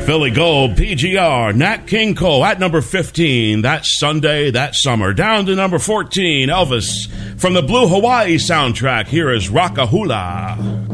Billy Gold, PGR, Nat King Cole at number 15, That Sunday, That Summer. Down to number 14, Elvis from the Blue Hawaii soundtrack. Here is Rockahula.